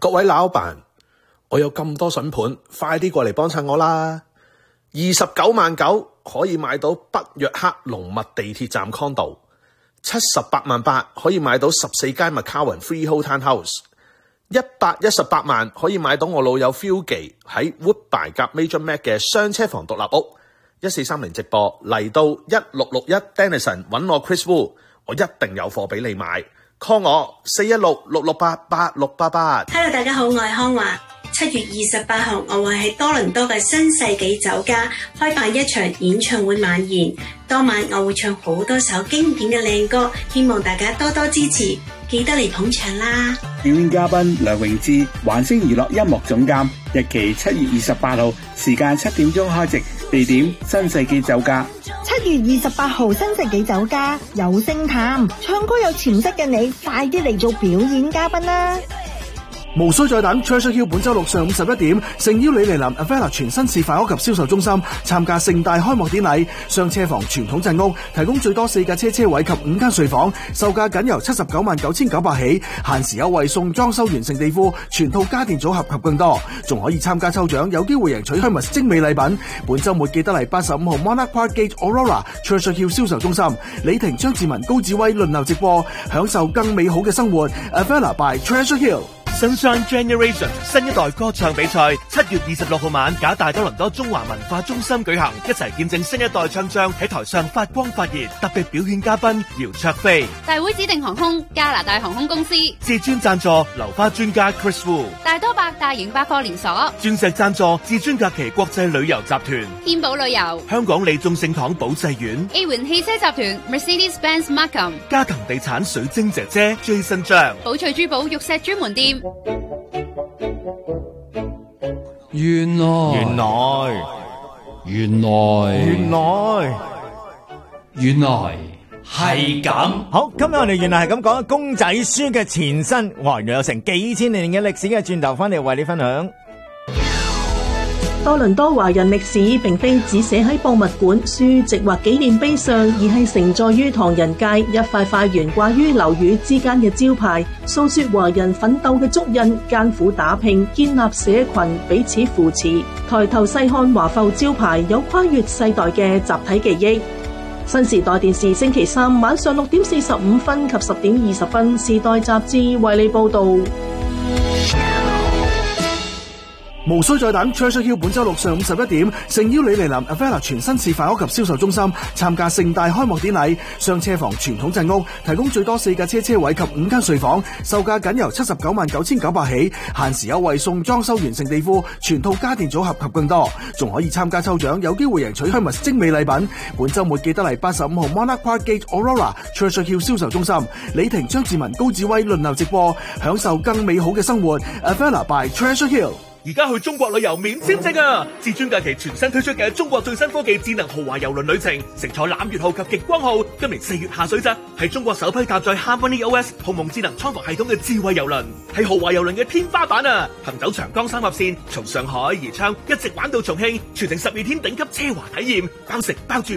各位老闆，我有咁多筍盤，快啲過嚟幫襯我啦！29.9萬可以買到北約克龍脈地鐵站 condo，78.8萬可以買到14間 McCowan Freehold Townhouse，118萬可以買到我老友 Philgy 喺 Woodbine 夾 Major Mac 嘅雙車房獨立屋。1430直播嚟到1661 Denison 揾我 Chris Wu， 我一定有貨俾你買。call 我416-668-8688。 Hello， 大家好，我係康華。7月28號，我會喺多倫多嘅新世紀酒家開辦一場演唱會晚宴。當晚我會唱好多首經典嘅靚歌，希望大家多多支持，記得嚟捧場啦！ 表演嘉賓梁詠芝，環星娛樂音樂總監。日期7月28號，時間7點鐘開席，地點新世紀酒家。 7月28號，新世紀酒家有星探，唱歌有潛質嘅你，快啲嚟做表演嘉賓啦！ 無需再等 Treasure Hill 本周六上午11點，誠邀你嚟臨 Avella 全新示範屋及銷售中心參加盛大開幕典禮。雙車房傳統鎮屋提供最多4架車位及5間睡房，售價僅由799900起，限時優惠送裝修完成地庫、全套家電組合及更多，仲可以參加抽獎，有機會贏取 Hermes 精美禮品。本周末記得嚟85號 Monarch Park Gate Aurora Treasure Hill 銷售中心，李婷、張志文、高志威輪流直播，享受更美好嘅生活。Avella by Treasure Hill。 Sunshine Generation 新一代歌唱比賽7月26號晚，假大多倫多中華文化中心舉行，一齊見證新一代唱將喺台上發光發熱。特別表演嘉賓姚焯菲， 大會指定航空加拿大航空公司， 至尊贊助流花專家 Chris Wu， 大多百大型百貨連鎖， 鑽石贊助至尊假期國際旅遊集團， 天寶旅遊， 香港利眾聖堂保濟院， A 環汽車集團 Mercedes-Benz Markham， 嘉騰地產水晶姐姐 Jason 張， 寶翠珠寶玉石專門店。 原來係咁。 好，今日我哋原來係咁講公仔書嘅前身，原來有成幾千年嘅歷史嘅，轉頭翻嚟為你分享。 多倫多華人歷史並非只寫喺博物館、書籍或紀念碑上，而係承載於唐人街一塊塊懸掛於樓宇之間嘅招牌，訴說華人奮鬥嘅足印、艱苦打拼、建立社群、彼此扶持。抬頭細看華埠招牌，有跨越世代嘅集體記憶。新時代電視星期三晚上6點45分及10點20分，時代雜誌為你報道。 無需再等 Treasure Hill 本周六上午11點，誠邀你嚟臨 Avella 全新示範屋及銷售中心參加盛大開幕典禮。雙車房傳統鎮屋提供最多4架車位及5間睡房，售價僅由799900起，限時優惠送裝修完成地庫、全套家電組合及更多，仲可以參加抽獎，有機會贏取 Hermes 精美禮品。本周末記得嚟85號 Monarch Park Gate Aurora Treasure Hill 銷售中心，李婷、張志文、高志威輪流直播，享受更美好嘅生活。Avella by Treasure Hill。 而家去中國旅遊免簽證啊！至尊假期全新推出嘅中國最新科技智能豪華郵輪旅程，乘坐攬月號及極光號，今年4月下水咋，係中國首批搭載 Harmony OS 鴻蒙智能艙房系統嘅智慧郵輪，係豪華郵輪嘅天花板啊！行走長江三峽線，從上海宜昌一直玩到重慶，全程12天頂級奢華體驗，包食包住。